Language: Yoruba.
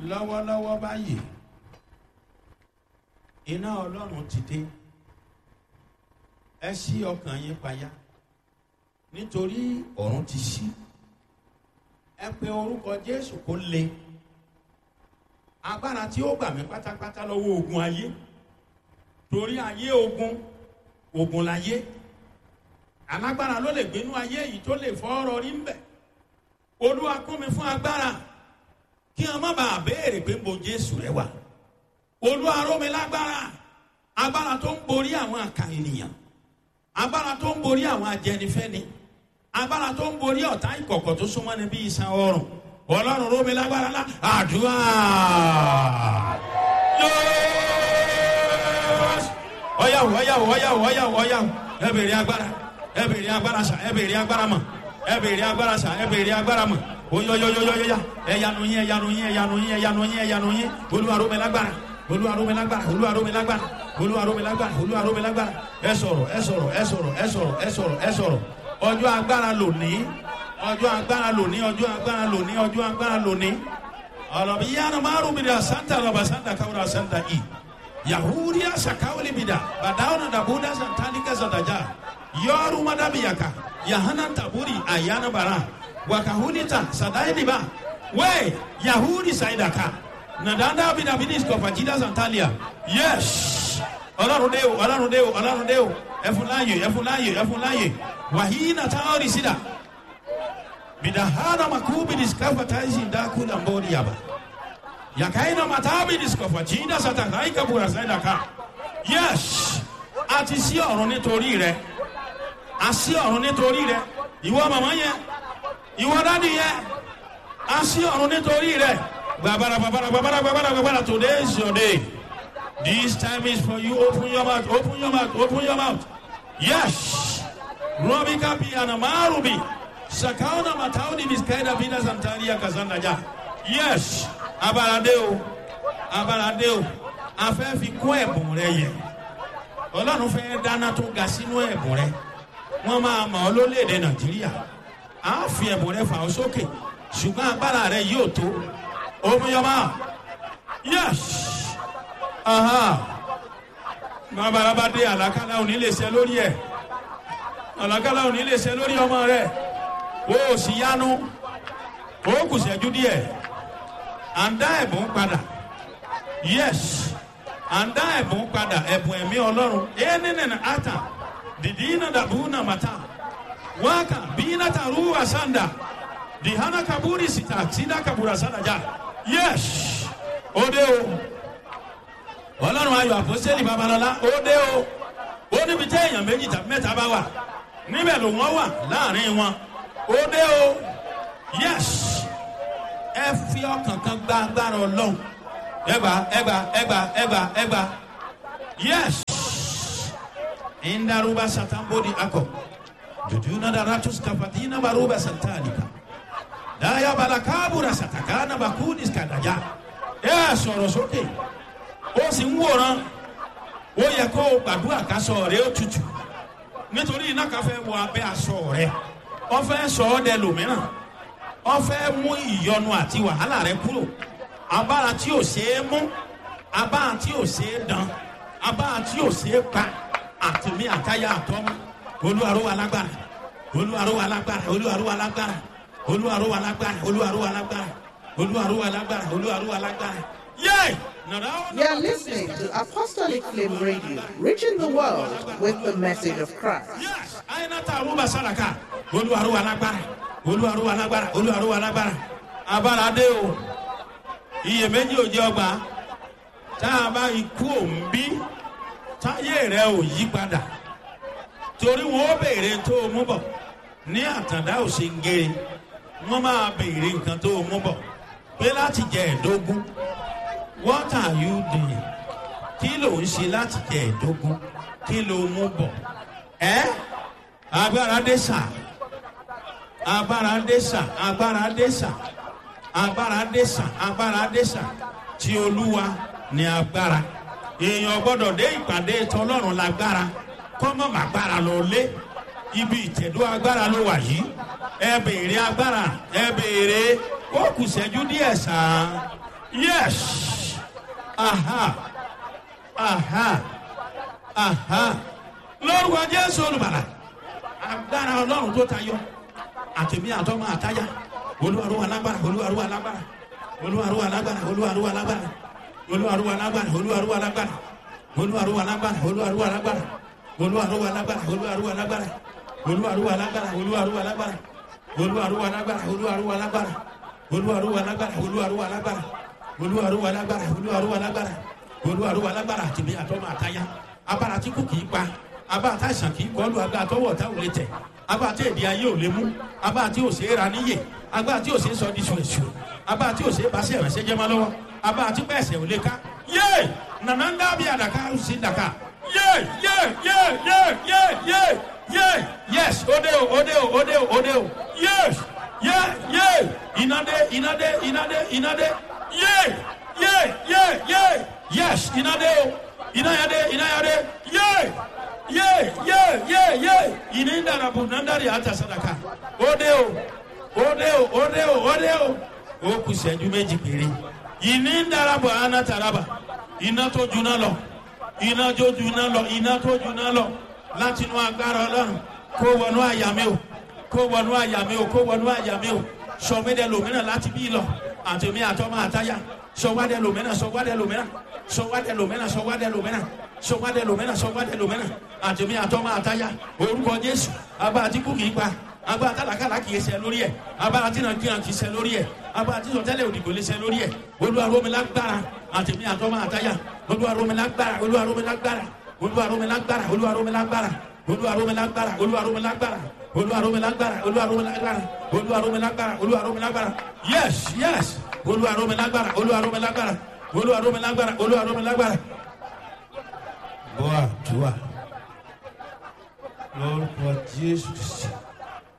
lọ́wọ́lọ́wọ́ báyìí iná ọlọ́run ti dé. Ẹ ṣí ọkàn yín payá nítorí ọ̀run ti ṣí. Ẹ pe orúkọ Jésù kó le. Agbára tí ó gbà mí pátápátá lọ́wọ́ ogun ayé, torí ayé ogun láyé. Alágbára ló lè gbénú ayé yìí tó lè fọ́ ọ̀rọ̀ rí ń bẹ̀. Olúwa kún mi fún agbára kí wọn má bàa béèrè pé mo Jésù rẹ wà. Olúwa ró mi lágbára, agbára tó ń borí àwọn àkà ènìyàn, agbára tó ń borí àwọn ajẹnifẹ́ni, agbára tó ń borí ọ̀tá ìkọ̀kọ̀ tó súnmọ́ ni bí iṣan ọrùn. Ọlọ́run ró mi lágbára lá àdúrà. Ọ̀yàwó ẹ bèrè agbára, ẹ bèrè agbára sà, ẹ bèrè agbára mọ̀, ẹ bèrè agbára sà, ẹ bèrè agbára mọ̀. Oyoyoyoyoya ẹyanu yín Olúwa ró mi lágbára, Olúwa ró mi lágbára, Olúwa ró mi lágbára, Olúwa ró mi lágbára, Olúwa ró mi lágbára. Ẹ sọ̀rọ̀. Ọjọ́ agbára lónìí, ọjọ́ agbára lónìí, ọjọ́ agbára lónìí, ọjọ́ agbára lónìí. Ọlọ́bi yánnà márùn mi dà santa lọ́ba santa káwúrà santa i. Yahudiya sakawuli bida badawna dabuda santalika zadaja. Yoru madabiyaka Yahana taburi ayana bara. Wakahunita sadailiba we Yahudi saidaka nadanda bidabidis kofajida santalia. Yes, Ọlọ́run dé o ẹfúnláyè wàhíínà táwọn sídà bidahana makubi diskafa taisi ndakula mbori yaba yakaina matabi diskofajida satakaika bura saidaka. Yes, àti sí ọ̀run nítorí rẹ̀, àsí ọ̀run nítorí rẹ̀. Ìwọ màmá yẹn, ìwọ dádì yẹn, a sí ọ̀run nítorí rẹ̀. Gbàbàrà, today is your day. This time is for you. Open your mouth. Yes. Robika pi anamarubi. Sakauna mataudi biskaida bina santaria kazanda ja. Yes. Abaradeo. A fẹ́ fi kún ẹ̀bùn rẹ yẹ. Ọlọ́run fẹ́ dáná tó ga sínú ẹ̀bùn rẹ. Wọ́n máa mọ̀ ọ́ lórílẹ̀-èdè Nàìjíríà. A fi ẹ̀bùn rẹ fà ọ́ sókè, ṣùgbọ́n agbára rẹ yóò tó. Open your mouth. Yes. Bàbá dé àlàkálà òní lè ṣe lórí ẹ̀. Àlàkálà òní lè ṣe lórí ọmọ rẹ̀. O sì yanu. O kù ṣẹ́jú díẹ̀. À ń dá ẹ̀bùn padà. Yes. À ń dá ẹ̀bùn padà. Ẹ̀bùn ẹ̀mí Ọlọ́run. Ẹnìnìnà ata. Dìdínà dàbúnà màtá. Waka bina taruwa sanda dihana kaburi sida kabura sanda ja. Yes, ode o Ọlọ́run ayọ̀ àpọ́sítélì Babalọ́lá, ode o ó níbi tí èèyàn méjì tàbí mẹ́ta bá wà níbẹ̀ ló wọ́n wà láàrin wọn. Ode o. Yes, ẹ fi ọkàn kan gba agbára Ọlọ́run. Ẹgbà. Yes, indaruba satambodi akọ. Jujuna daratus kafatina baruba santalika. Daya balakabura satakana bakudis kadaja. Sọ̀rọ̀ sókè. Ó sì ń wòran. Ó yẹ kó o gbàdúrà kásọ̀ rẹ̀ ó tutù. Nítorí iná kan fẹ́ wọ abẹ́ aṣọ rẹ̀. Ó fẹ́ sọ ọ́ dẹ lòmíràn. Ó fẹ́ mú ìyọnu àti wàhálà rẹ̀ kúrò. Abára tí ò ṣeé mú. Abára tí ò ṣeé dán. Abára tí ò ṣeé pa. Àtìmí àtáyà àtọ́mú. Olúwa ró wa lágbára. Yay! You are listening to Apostolic Flame Radio, reaching the world with the message of Christ. Yes, Abalade o. Iyèméjì ò jẹ́ ọgbà. Tá a bá ikú òǹbí, táyé rẹ̀ ò yí padà. Torí wọn ó béèrè tó o mú bọ̀ ní àtàndá òsèǹgèrè. Wọ́n máa béèrè nǹkan tó o mú bọ̀ pé láti jẹ ẹ̀dógún. What are you doing? Kí ló ń ṣe láti jẹ ẹ̀dógún? Kí ló mú bọ̀? Agbára dé sà. Tí Olúwa ní agbára. Èèyàn gbọ́dọ̀ dé ìpàdé tọlọ́run lágbára. Kọ́mọ̀ màgbára lọ lé. Ibi ìtẹ̀dó agbára ló wà yìí. Ẹ béèrè agbára. Ẹ béèrè. Ó kù ṣẹ́jú díẹ̀ sàn. Yes. Aha. Aha. Aha. Lórúkọ Jésù Olùgbàlà. Agbára Ọlọ́run tó tayọ. Àtẹ̀mí àtọ́mọ àtáyà. Olúwarú alágbára. Olúwarú alágbára. Olúwarú alágbára. Olúwarú alágbára. Olúwarú alágbára. Olúwarú alágbára. Olúwarú alágbára. Olúwarú alágbára. Olúwarú alágbára. Olúwarú alágbára. Olúwarú alágbára. Olúwarú alágbára. Olúwarú alágbára. Olúwarú alágbára. Olúwarú alágbára. Olúwarú alágbára. Olúwarú alágbára. Olúwarú alágbára. Olúwarú alágbára. Àtẹ̀mí àtọ́mọ àtáyà. Abára tí kò kì í pa. Abára tá àìsàn kì í kọlu. Abára tọwọ́ tá ò lè tẹ̀. Abára tí èdè ayé ò lè mú. Abára tí ò ṣe é ra níyè. Abára tí ò ṣe é sọ di ṣùṣù. Abára tí ò ṣe é bá ṣe ìrànṣẹ́ jẹ́ máa lọ́wọ́. Abára tí pẹ̀sẹ̀ ò lè ká. Yé! Nànà ń dábìí àdàkà ó sì dàkà. Yé! Yé! Yé! Yé! Yé! Yé! Yé! Yes! Ode o! Ode o! Ode o! Ode o! Yes! Yé! Yé! Inade! Inade! Inade! Inade! Yé! Yé! Yé! Yé! Yes! Inade o! Inayade! Inayade! Yé! Yé! Yé! Yé! Yé! Inindarabu nandari ata sadaka. Ode o! Ode o! Ode o! Ode o! Ó kù ìṣẹ́jú méjì péré. Inindarabu anataraba. Iná tó juná lọ. Iná tó juná lọ. Iná tó juná lọ. Láti inú agbára Ọlọ́run. Kó wọnú àyà mi o. Kó wọnú àyà mi o. Kó wọnú àyà mi o. Sọmídẹ lòmínà láti bí lọ. Àtẹ̀mí àtọ́mọ àtáyà. Sọwádẹ lòmínà. Sọwádẹ lòmínà. Sọwádẹ lòmínà. Sọwádẹ lòmínà. Sọwádẹ lòmínà. Sọwádẹ lòmínà. Àtẹ̀mí àtọ́mọ àtáyà. Orúkọ Jésù. Agbára tí kú kì í pa. Agbára tálákàlà kì í ṣe lórí ẹ̀. Agbára tí nàìjíríà kì í ṣe lórí ẹ̀. Agbára tí sọtẹ́lẹ̀ òdìgbò lè ṣe lórí ẹ̀. Olúwa rọ̀ mí lágbára. Àtẹ̀mí àtọ́mọ àtáyà. Olúwa rọ̀ mí lágbára. Olúwa rọ̀ mí lágbára. Olúwa rọ̀ mí lágbára. Olúwa rọ̀ mí lágbára. Olúwa rọ̀ mí lágbára. Olúwa rọ̀ mí lágbára. Olúwa rọ̀ mí lágbára. Olúwa rọ̀ mí lágbára. Olúwa rọ̀ mí lágbára. Olúwa rọ̀ mí lágbára. Yes, yes. Olúwa rọ̀ mí lágbára. Olúwa rọ̀ mí lágbára. Olúwa rọ̀ mí lágbára. Olúwa rọ̀ mí lágbára. Boa, tua. Lórúkọ Jésù.